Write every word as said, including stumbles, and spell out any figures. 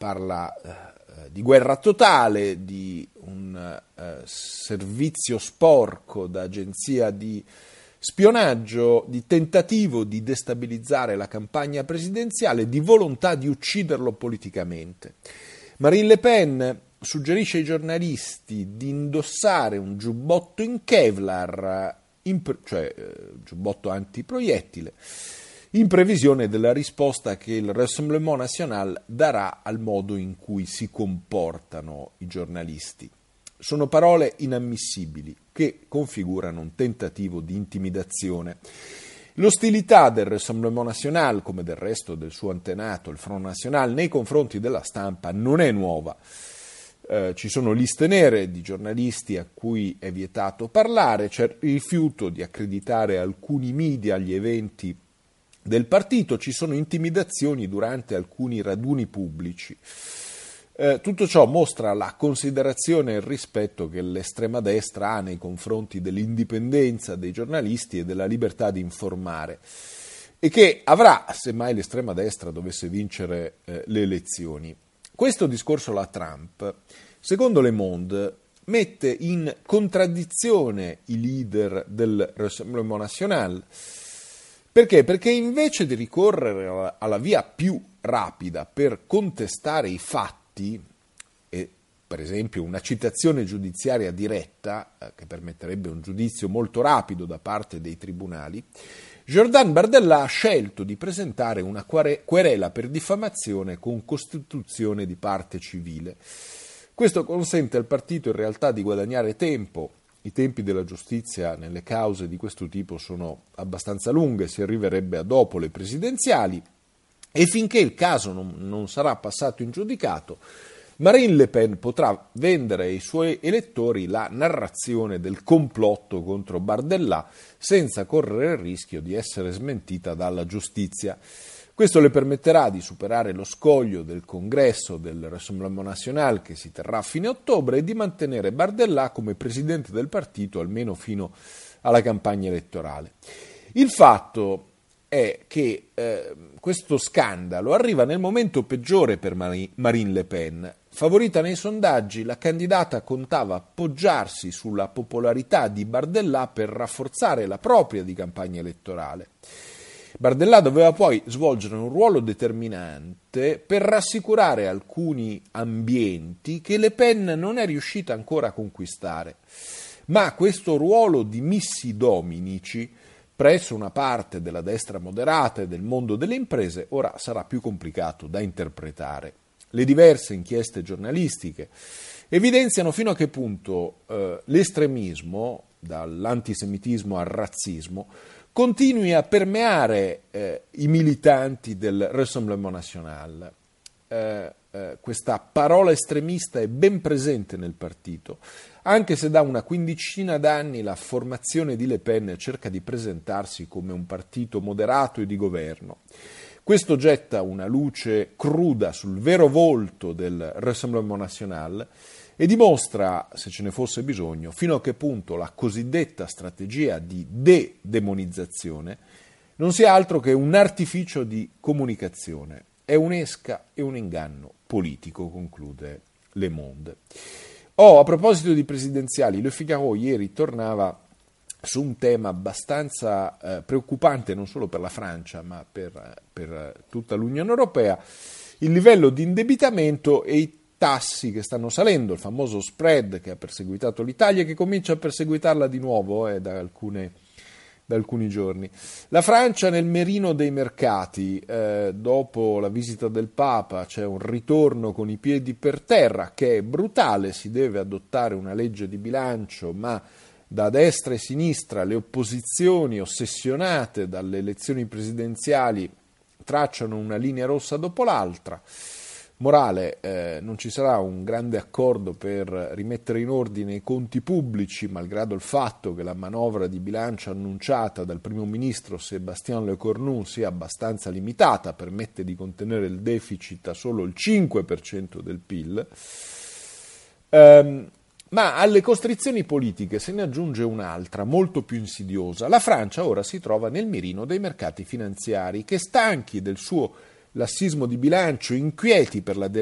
parla eh, di guerra totale, di un eh, servizio sporco da agenzia di spionaggio, di tentativo di destabilizzare la campagna presidenziale, di volontà di ucciderlo politicamente. Marine Le Pen suggerisce ai giornalisti di indossare un giubbotto in Kevlar, in, cioè eh, giubbotto antiproiettile, in previsione della risposta che il Rassemblement National darà al modo in cui si comportano i giornalisti. Sono parole inammissibili che configurano un tentativo di intimidazione. L'ostilità del Rassemblement National, come del resto del suo antenato, il Front National, nei confronti della stampa non è nuova. Eh, ci sono liste nere di giornalisti a cui è vietato parlare, c'è il rifiuto di accreditare alcuni media agli eventi del partito, ci sono intimidazioni durante alcuni raduni pubblici. Eh, tutto ciò mostra la considerazione e il rispetto che l'estrema destra ha nei confronti dell'indipendenza dei giornalisti e della libertà di informare, e che avrà, se mai l'estrema destra dovesse vincere eh, le elezioni. Questo discorso alla Trump, secondo Le Monde, mette in contraddizione i leader del Rassemblement National. Perché? Perché invece di ricorrere alla via più rapida per contestare i fatti, e per esempio una citazione giudiziaria diretta, eh, che permetterebbe un giudizio molto rapido da parte dei tribunali, Jordan Bardella ha scelto di presentare una querela per diffamazione con costituzione di parte civile. Questo consente al partito in realtà di guadagnare tempo. I tempi della giustizia nelle cause di questo tipo sono abbastanza lunghe, si arriverebbe a dopo le presidenziali, e finché il caso non, non sarà passato in giudicato, Marine Le Pen potrà vendere ai suoi elettori la narrazione del complotto contro Bardella senza correre il rischio di essere smentita dalla giustizia. Questo le permetterà di superare lo scoglio del congresso del Rassemblement National che si terrà a fine ottobre e di mantenere Bardella come presidente del partito almeno fino alla campagna elettorale. Il fatto è che eh, questo scandalo arriva nel momento peggiore per Marine Le Pen. Favorita nei sondaggi, la candidata contava appoggiarsi sulla popolarità di Bardella per rafforzare la propria di campagna elettorale. Bardella doveva poi svolgere un ruolo determinante per rassicurare alcuni ambienti che Le Pen non è riuscita ancora a conquistare. Ma questo ruolo di missi dominici presso una parte della destra moderata e del mondo delle imprese ora sarà più complicato da interpretare. Le diverse inchieste giornalistiche evidenziano fino a che punto eh, l'estremismo, dall'antisemitismo al razzismo, continui a permeare eh, i militanti del Rassemblement National. Eh, eh, questa parola estremista è ben presente nel partito, anche se da una quindicina d'anni la formazione di Le Pen cerca di presentarsi come un partito moderato e di governo. Questo getta una luce cruda sul vero volto del Rassemblement National e dimostra, se ce ne fosse bisogno, fino a che punto la cosiddetta strategia di de-demonizzazione non sia altro che un artificio di comunicazione. È un'esca e un inganno politico, conclude Le Monde. Oh, a proposito di presidenziali, Le Figaro ieri tornava su un tema abbastanza eh, preoccupante non solo per la Francia ma per, per tutta l'Unione Europea, il livello di indebitamento e i tassi che stanno salendo, il famoso spread che ha perseguitato l'Italia e che comincia a perseguitarla di nuovo eh, da, alcune, da alcuni giorni. La Francia nel mirino dei mercati, eh, dopo la visita del Papa c'è un ritorno con i piedi per terra che è brutale, si deve adottare una legge di bilancio ma da destra e sinistra le opposizioni ossessionate dalle elezioni presidenziali tracciano una linea rossa dopo l'altra. Morale, eh, non ci sarà un grande accordo per rimettere in ordine i conti pubblici, malgrado il fatto che la manovra di bilancio annunciata dal primo ministro Sébastien Lecornu sia abbastanza limitata, permette di contenere il deficit a solo il cinque per cento del P I L. Um, Ma alle costrizioni politiche se ne aggiunge un'altra, molto più insidiosa. La Francia ora si trova nel mirino dei mercati finanziari che, stanchi del suo lassismo di bilancio, inquieti per la